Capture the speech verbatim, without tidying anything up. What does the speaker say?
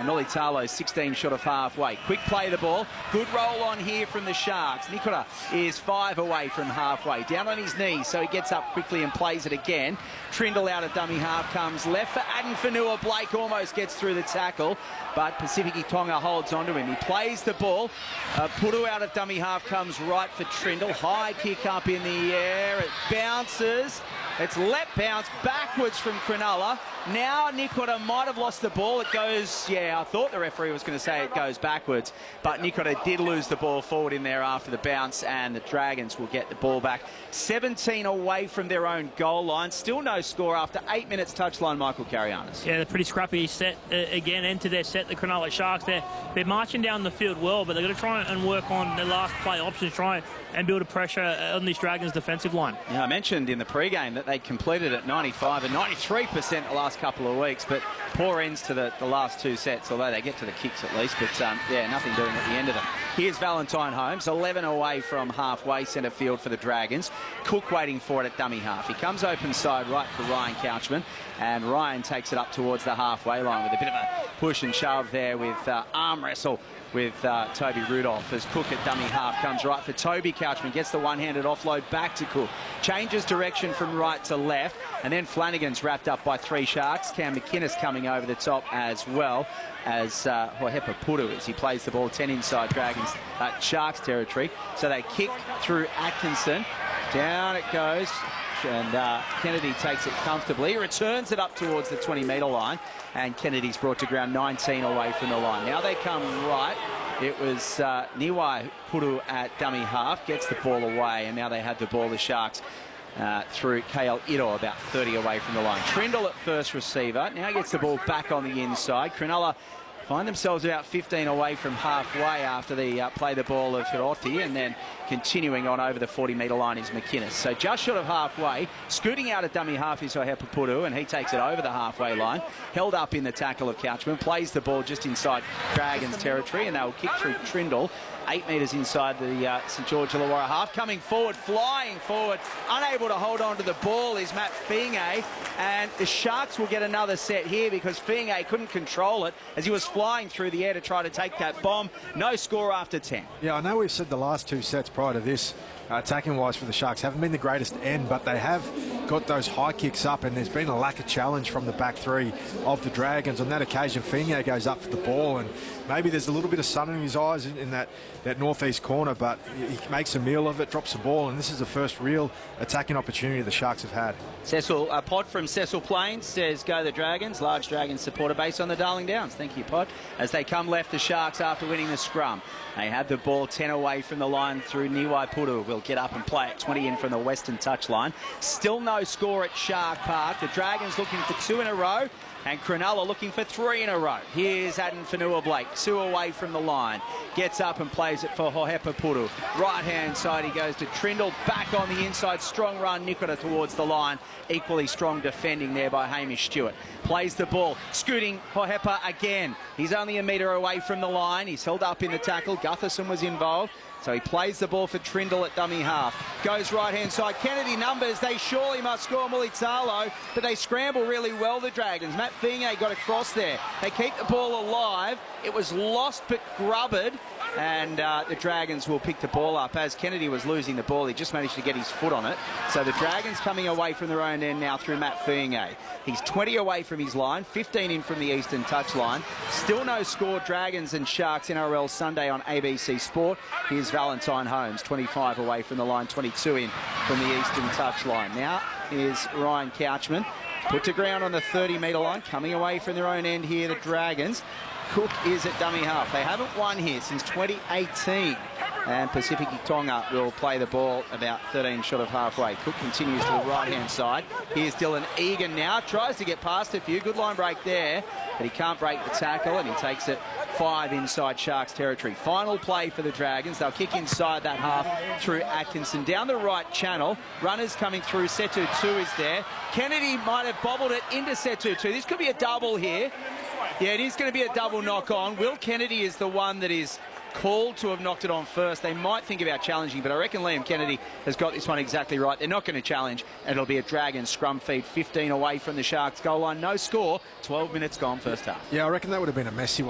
And Mulitalo sixteen short of halfway. Quick play the ball. Good roll on here from the Sharks. Nikora is five away from halfway. Down on his knees, so he gets up quickly and plays it again. Trindle out of dummy half comes left for Addin Fonua. Blake almost gets through the tackle, but Pasifiki Tonga holds onto him. He plays the ball. Uh, Puru out of dummy half comes right for Trindle. High kick up in the air. It bounces. It's let bounce backwards from Cronulla. Now Nikora might have lost the ball. It goes, yeah, I thought the referee was going to say it goes backwards, but Nikora did lose the ball forward in there after the bounce, and the Dragons will get the ball back. seventeen away from their own goal line. Still no score after eight minutes touchline, Michael Carianis. Yeah, they're pretty scrappy set uh, again, into their set, the Cronulla Sharks. They're, they're marching down the field well, but they're going to try and work on their last play options, try and build a pressure on this Dragons defensive line. Yeah, I mentioned in the pre-game that they completed at ninety-five and ninety-three percent the last couple of weeks, but poor ends to the, the last two sets, although they get to the kicks at least, but um, yeah, nothing doing at the end of them. Here's Valentine Holmes, eleven away from halfway centre field for the Dragons. Cook waiting for it at dummy half. He comes open side right for Ryan Couchman, and Ryan takes it up towards the halfway line with a bit of a push and shove there with uh, arm wrestle with uh, Toby Rudolph as Cook at dummy half comes right for Toby. Couchman gets the one-handed offload back to Cook. Changes direction from right to left, and then Flanagan's wrapped up by three Sharks. Cam McInnes coming over the top as well as uh, Hohepa Puru as he plays the ball ten inside Dragons, uh, Sharks territory. So they kick through Atkinson. Down it goes. And uh, Kennedy takes it comfortably. He returns it up towards the twenty metre line, and Kennedy's brought to ground nineteen away from the line. Now they come right. It was uh, Niwai Puru at dummy half, gets the ball away, and now they have the ball, the Sharks, uh, through K L Ito, about thirty away from the line. Trindle at first receiver. Now gets the ball back on the inside. Cronulla find themselves about fifteen away from halfway after they uh, play the ball of Hiroti, and then continuing on over the forty metre line is McInnes. So just short of halfway, scooting out at dummy half is Hohepa Puru, and he takes it over the halfway line. Held up in the tackle of Couchman, plays the ball just inside Dragons territory, and they'll kick through Trindle. Eight metres inside the uh, St George Illawarra half. Coming forward, flying forward, unable to hold on to the ball is Matt Fiinge, and the Sharks will get another set here because Fiinge couldn't control it as he was flying through the air to try to take that bomb. No score after ten. Yeah, I know we've said the last two sets prior to this, uh, attacking-wise for the Sharks, haven't been the greatest end, but they have got those high kicks up, and there's been a lack of challenge from the back three of the Dragons. On that occasion, Fiinge goes up for the ball, and maybe there's a little bit of sun in his eyes in, in that, that northeast corner, but he makes a meal of it, drops the ball, and this is the first real attacking opportunity the Sharks have had. Cecil, a pod from Cecil Plains says, go the Dragons. Large Dragons supporter base on the Darling Downs. Thank you, Pod. As they come left, the Sharks after winning the scrum. They have the ball ten away from the line through Niwai Puru. Will get up and play it twenty in from the western touchline. Still no score at Shark Park. The Dragons looking for two in a row, and Cronulla looking for three in a row. Here's Addin Fonua Blake, two away from the line. Gets up and plays it for Hohepa Puru. Right-hand side, he goes to Trindle. Back on the inside, strong run, Nikora towards the line. Equally strong defending there by Hamish Stewart. Plays the ball, scooting Hohepa again. He's only a metre away from the line. He's held up in the tackle. Gutherson was involved. So he plays the ball for Trindle at dummy half. Goes right-hand side. Kennedy numbers. They surely must score Mulitalo, but they scramble really well, the Dragons. Matt Fiinge got across there. They keep the ball alive. It was lost but grubbered, and uh, the Dragons will pick the ball up. As Kennedy was losing the ball, he just managed to get his foot on it. So the Dragons coming away from their own end now through Matt Fiinge. He's twenty away from his line, fifteen in from the eastern touchline. Still no score, Dragons and Sharks N R L Sunday on A B C Sport. Here's Valentine Holmes, twenty-five away from the line, twenty-two in from the eastern touchline. Now is Ryan Couchman, put to ground on the thirty metre line, coming away from their own end here, the Dragons. Cook is at dummy half. They haven't won here since twenty eighteen. And Pasifiki Tonga will play the ball about thirteen short of halfway. Cook continues to the right-hand side. Here's Dylan Egan now. Tries to get past a few. Good line break there, but he can't break the tackle, and he takes it five inside Sharks territory. Final play for the Dragons. They'll kick inside that half through Atkinson. Down the right channel. Runners coming through. Setu two is there. Kennedy might have bobbled it into Setu two. This could be a double here. Yeah, it is going to be a double knock-on. Will Kennedy is the one that is called to have knocked it on first. They might think about challenging, but I reckon Liam Kennedy has got this one exactly right. They're not going to challenge, and it'll be a Dragon scrum feed, fifteen away from the Sharks goal line. No score, twelve minutes gone first half. Yeah, I reckon that would have been a messy one.